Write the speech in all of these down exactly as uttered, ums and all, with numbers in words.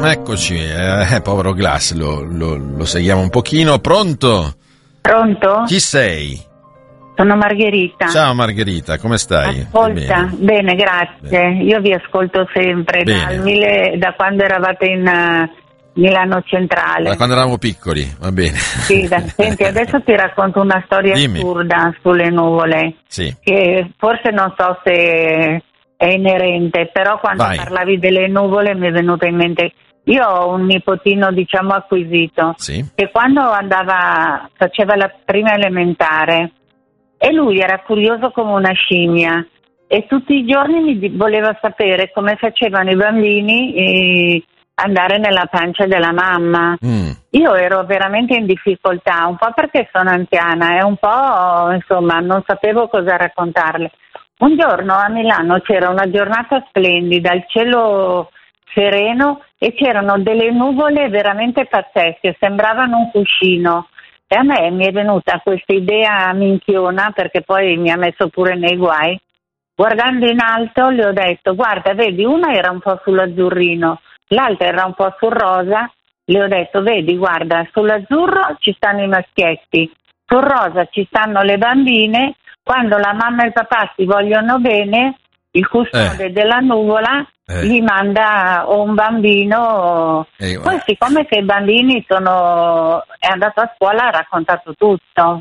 Eccoci, eh, povero Glass, lo, lo, lo seguiamo un pochino. Pronto? Pronto? Chi sei? Sono Margherita. Ciao Margherita, come stai? Ascolta, bene, bene grazie. Bene. Io vi ascolto sempre dal mille, da quando eravate in uh, Milano Centrale. Da quando eravamo piccoli, va bene. Sì, da, senti, adesso ti racconto una storia Dimmi. assurda sulle nuvole. Sì. Che forse non so se è inerente, però quando Vai. parlavi delle nuvole mi è venuto in mente. Io ho un nipotino, diciamo, acquisito, Sì. che quando andava, faceva la prima elementare, e lui era curioso come una scimmia e tutti i giorni mi voleva sapere come facevano i bambini eh, andare nella pancia della mamma. Mm. Io ero veramente in difficoltà, un po' perché sono anziana e un po', insomma, non sapevo cosa raccontarle. Un giorno a Milano c'era una giornata splendida, il cielo sereno e c'erano delle nuvole veramente pazzesche, sembravano un cuscino. E a me mi è venuta questa idea minchiona, perché poi mi ha messo pure nei guai. Guardando in alto le ho detto: guarda, vedi, una era un po' sull'azzurrino, l'altra era un po' sul rosa. Le ho detto: vedi, guarda, sull'azzurro ci stanno i maschietti, sul rosa ci stanno le bambine. Quando la mamma e il papà si vogliono bene, il custode eh. della nuvola Eh. gli manda un bambino. Eh, poi siccome che i bambini sono è andato a scuola, ha raccontato tutto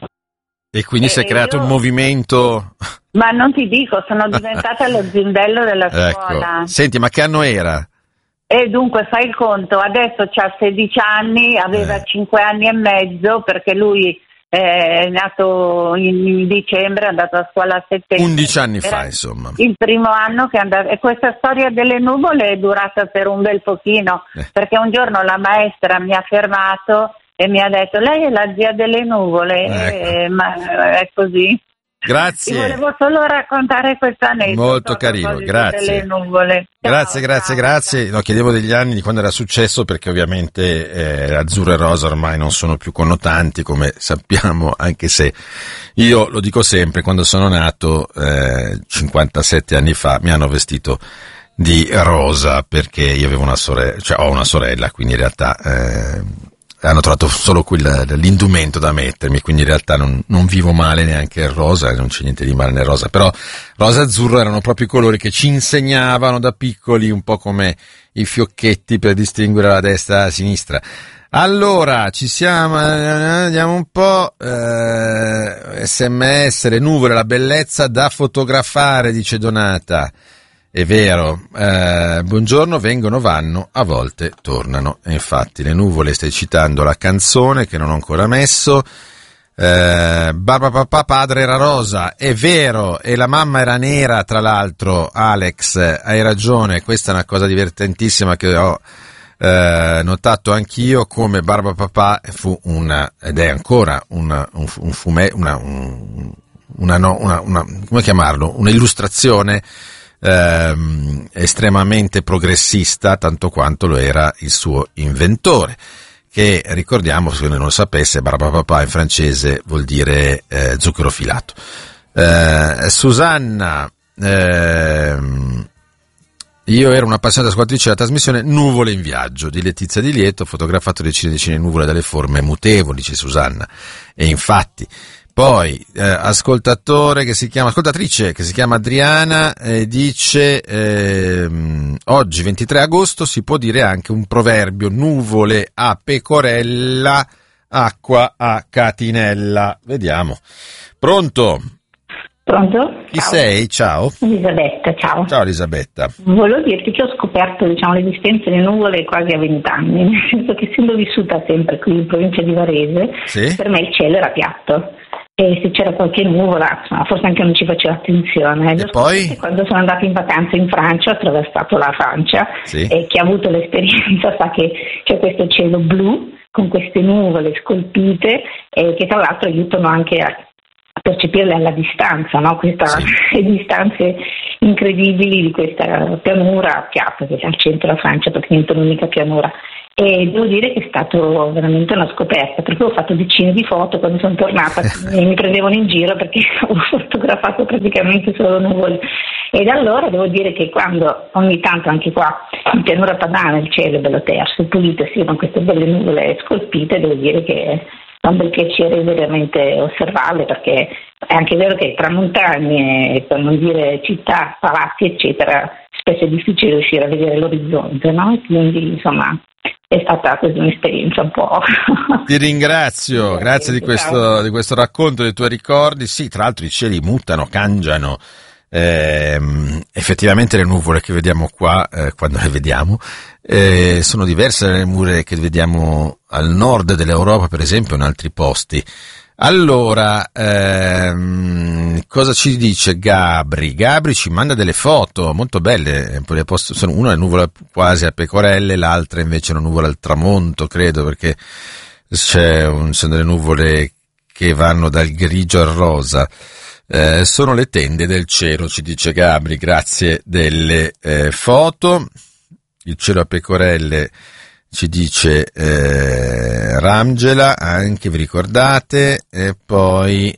e quindi e si è creato io... un movimento. Ma non ti dico, sono diventata lo zindello della scuola. Ecco. Senti, ma che anno era? E dunque fai il conto, adesso c'ha sedici anni, aveva eh. cinque anni e mezzo, perché lui è nato in dicembre, è andato a scuola a settembre. undici anni fa, insomma. Il primo anno che è andato. E questa storia delle nuvole è durata per un bel pochino, eh. perché un giorno la maestra mi ha fermato e mi ha detto: lei è la zia delle nuvole, ecco. eh, ma è così. Grazie. Ti volevo solo raccontare questa aneddoto. Molto carino, grazie. Delle nuvole. Ciao, grazie, grazie, ciao, grazie. No, chiedevo degli anni di quando era successo, perché ovviamente eh, azzurro e rosa ormai non sono più connotanti, come sappiamo, anche se io lo dico sempre, quando sono nato eh, cinquantasette anni fa mi hanno vestito di rosa, perché io avevo una sorella, cioè ho una sorella, quindi in realtà eh, hanno trovato solo quel, l'indumento da mettermi, quindi in realtà non, non vivo male neanche il rosa, non c'è niente di male nel rosa, però rosa e azzurro erano proprio i colori che ci insegnavano da piccoli, un po' come i fiocchetti per distinguere la destra dalla sinistra. Allora, ci siamo, andiamo un po', eh, sms, le nuvole, la bellezza da fotografare, dice Donata. È vero, eh, buongiorno, vengono, vanno, a volte tornano. E infatti le nuvole, stai citando la canzone che non ho ancora messo, eh, Barba papà padre era rosa, è vero, e la mamma era nera, tra l'altro. Alex, hai ragione, questa è una cosa divertentissima che ho eh, notato anch'io, come Barba papà fu una, ed è ancora una, un, un fume, una, un, una, no, una, una, come chiamarlo, un'illustrazione Ehm, estremamente progressista, tanto quanto lo era il suo inventore, che, ricordiamo, se non lo sapesse, Barbapapà in francese vuol dire eh, zucchero filato. Eh, Susanna, ehm, io ero un'appassionata ascoltatrice della trasmissione Nuvole in viaggio di Letizia Di Lieto, ho fotografato decine e decine di nuvole dalle forme mutevoli, dice Susanna, e infatti. Poi, eh, ascoltatore che si chiama, ascoltatrice che si chiama Adriana, eh, dice, eh, oggi ventitré agosto si può dire anche un proverbio: nuvole a pecorella, acqua a catinella. Vediamo. Pronto? Pronto? Chi ciao. Sei? Ciao. Elisabetta, ciao. Ciao Elisabetta. Volevo dirti che ho scoperto, diciamo, l'esistenza delle nuvole quasi a vent'anni, nel senso che, essendo vissuta sempre qui in provincia di Varese, sì? Per me il cielo era piatto. E se c'era qualche nuvola, insomma, forse anche non ci faceva attenzione. E poi? Quando sono andata in vacanza in Francia, ho attraversato la Francia, sì? E chi ha avuto l'esperienza sa che c'è questo cielo blu con queste nuvole scolpite, eh, che tra l'altro aiutano anche a percepirle alla distanza, no? Questa, sì. Le distanze incredibili di questa pianura piatta che è al centro della Francia, praticamente un'unica pianura. E devo dire che è stato veramente una scoperta, perché ho fatto decine di foto quando sono tornata e mi prendevano in giro perché ho fotografato praticamente solo nuvole. E da allora devo dire che quando ogni tanto anche qua in pianura padana il cielo è bello terso, pulito, sì, con queste belle nuvole scolpite, devo dire che è un bel piacere veramente osservarle, perché è anche vero che tra montagne, per non dire città, palazzi eccetera, spesso è difficile riuscire a vedere l'orizzonte, no? Quindi insomma è stata così un'esperienza un po'. Ti ringrazio, grazie di questo, di questo racconto dei tuoi ricordi. Sì, tra l'altro i cieli mutano, cangiano. Eh, effettivamente le nuvole che vediamo qua, eh, quando le vediamo, eh, sono diverse dalle nuvole che vediamo al nord dell'Europa, per esempio, in altri posti. Allora, ehm, cosa ci dice Gabri? Gabri ci manda delle foto molto belle, una è nuvola quasi a pecorelle, l'altra invece è una nuvola al tramonto, credo, perché c'è un, sono delle nuvole che vanno dal grigio al rosa. Eh, sono le tende del cielo, ci dice Gabri, grazie delle eh, foto. Il cielo a pecorelle, ci dice eh, Ramgela, anche vi ricordate. E poi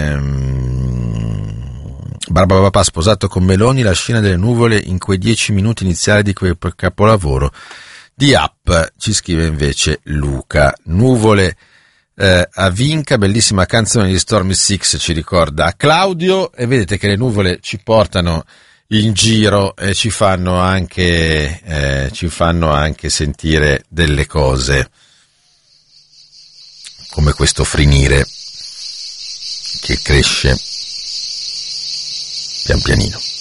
ehm, Barbara Papà, sposato con Meloni, la scena delle nuvole in quei dieci minuti iniziali di quel capolavoro di App, ci scrive invece Luca. Nuvole Eh, a Vinca, bellissima canzone di Stormy Six, ci ricorda Claudio, e vedete che le nuvole ci portano in giro e ci fanno anche eh, ci fanno anche sentire delle cose come questo frinire che cresce pian pianino.